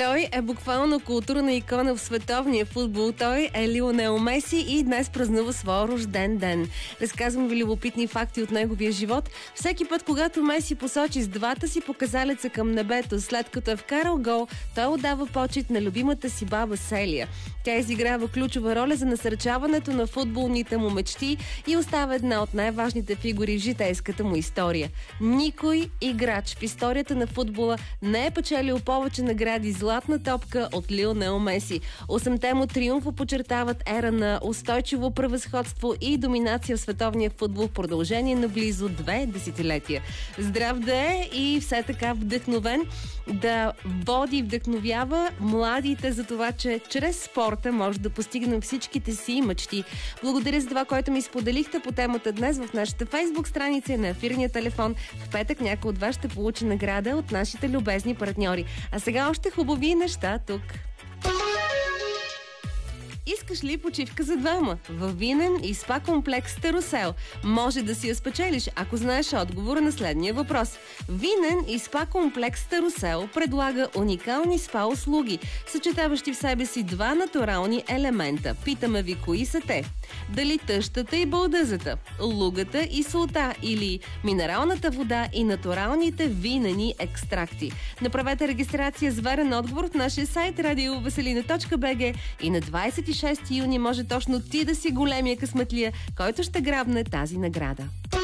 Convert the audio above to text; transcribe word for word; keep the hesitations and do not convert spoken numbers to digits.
Той е буквално културна икона в световния футбол. Той е Лионел Меси и днес празнува своя рожден ден. Разказвам ви любопитни факти от неговия живот. Всеки път, когато Меси посочи с двата си показалеца към небето, след като е вкарал гол, той отдава почет на любимата си баба Селия. Тя изиграва ключова роля за насърчаването на футболните му мечти и остава една от най-важните фигури в житейската му история. Никой играч в историята на футбола не е печелил повече награди златна топка от Лионел Меси. Осемте му триумфа подчертават ера на устойчиво превъзходство и доминация в световния футбол в продължение на близо две десетилетия. Здрав да е и все така вдъхновен да води и вдъхновява младите за това, че чрез спорта може да постигнем всичките си мечти. Благодаря за това, което ми споделихте по темата днес в нашата фейсбук страница и на ефирния телефон. В петък някой от вас ще получи награда от нашите любезни партньори. А сега още хубави неща тук. Искаш ли почивка за двама? Във Винен и спа комплекс Старосел. Може да си я спечелиш, ако знаеш отговора на следния въпрос. Винен и спа комплекс Старосел предлага уникални спа услуги, съчетаващи в себе си два натурални елемента. Питаме ви, кои са те? Дали тъщата и балдъзата, лугата и солта или минералната вода и натуралните винени екстракти? Направете регистрация с верен отговор в нашия сайт радио веселина точка би джи и на двадесет и шести юни може точно ти да си големия късметлия, който ще грабне тази награда.